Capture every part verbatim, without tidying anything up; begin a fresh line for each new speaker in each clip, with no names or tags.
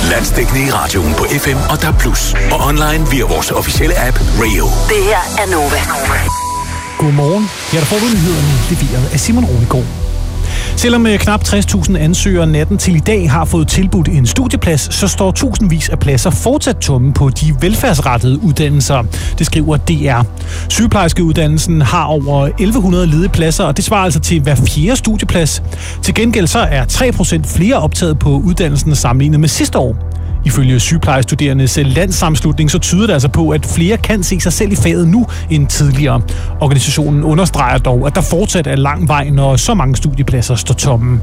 Landsdækkende i radioen på F M og D A B plus, og online via vores officielle app Rayo.
Det her er Nova.
Godmorgen. Her der får du nyhederne leveret af Simon Roligård. Selvom knap tres tusind ansøgere natten til i dag har fået tilbudt en studieplads, så står tusindvis af pladser fortsat tomme på de velfærdsrettede uddannelser. Det skriver D R. Sygeplejerskeuddannelsen har over elleve hundrede ledige pladser, og det svarer altså til hver fjerde studieplads. Til gengæld så er tre procent flere optaget på uddannelsen sammenlignet med sidste år. Ifølge sygeplejestuderendes landssammenslutning så tyder det altså på, at flere kan se sig selv i faget nu end tidligere. Organisationen understreger dog, at der fortsat er lang vej, når så mange studiepladser står tomme.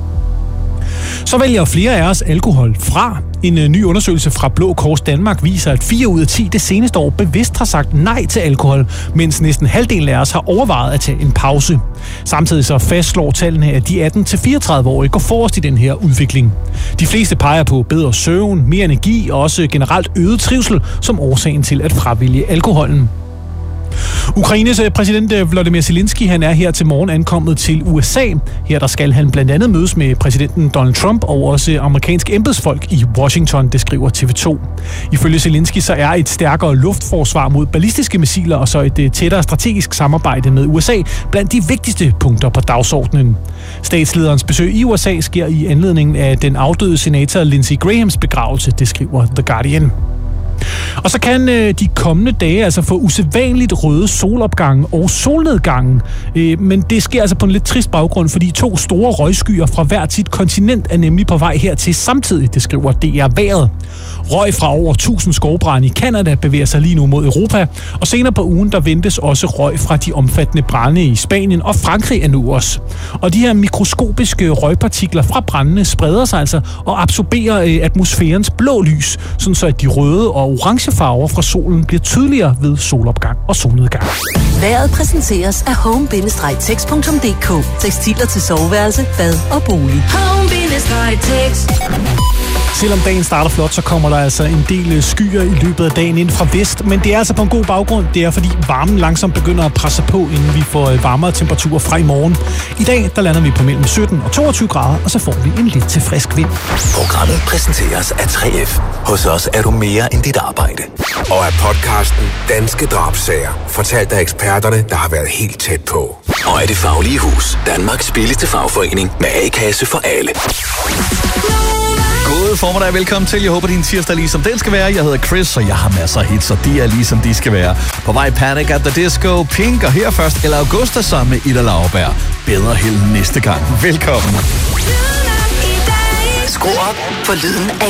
Så vælger flere af os alkohol fra. En ny undersøgelse fra Blå Kors Danmark viser, at fire ud af ti det seneste år bevidst har sagt nej til alkohol, mens næsten halvdelen af os har overvejet at tage en pause. Samtidig så fastslår tallene, at de atten til fireogtredive-årige går forrest i den her udvikling. De fleste peger på bedre søvn, mere energi og også generelt øget trivsel som årsagen til at fravælge alkoholen. Ukraines præsident Volodymyr Zelensky han er her til morgen ankommet til U S A. Her der skal han blandt andet mødes med præsidenten Donald Trump og også amerikanske embedsfolk i Washington, det skriver T V to. Ifølge Zelensky så er et stærkere luftforsvar mod ballistiske missiler og så et tættere strategisk samarbejde med U S A blandt de vigtigste punkter på dagsordenen. Statslederens besøg i U S A sker i anledning af den afdøde senator Lindsey Grahams begravelse, det skriver The Guardian. Og så kan øh, de kommende dage altså få usædvanligt røde solopgange og solnedgange. Øh, men det sker altså på en lidt trist baggrund, fordi to store røgskyer fra hvert sit kontinent er nemlig på vej hertil samtidig, det skriver D R Vejret. Røg fra over tusind skovbrande i Canada bevæger sig lige nu mod Europa, og senere på ugen der ventes også røg fra de omfattende brande i Spanien og Frankrig er nu også. Og de her mikroskopiske røgpartikler fra brandene spreder sig altså og absorberer øh, atmosfærens blå lys, sådan så at de røde og orange farver fra solen bliver tydeligere ved solopgang og solnedgang.
Vejret præsenteres af home bindestreg text punktum d k. Tekstiler til soveværelse, bad og bolig. home bindestreg text.
Selvom dagen starter flot, så kommer der altså en del skyer i løbet af dagen ind fra vest, men det er altså på en god baggrund. Det er fordi varmen langsomt begynder at presse på, inden vi får varmere temperaturer fra i morgen. I dag der lander vi på mellem sytten og toogtyve grader, og så får vi en lidt til frisk vind.
Programmet præsenteres af tre F. Hos os er du mere end dit arbejde.
Og af podcasten Danske Drabsager, fortalt af eksperterne, der har været helt tæt på.
Og af Det Faglige Hus, Danmarks billigste fagforening med A-kasse for alle.
God formiddag, velkommen til. Jeg håber, din tirsdag er ligesom den skal være. Jeg hedder Chris, og jeg har masser af hits, og de er ligesom de skal være. På vej Panic at the Disco, Pink, og her først eller Augusta sammen med Ida Lauerberg. Bedre held næste gang. Velkommen.
Skru op for lyden af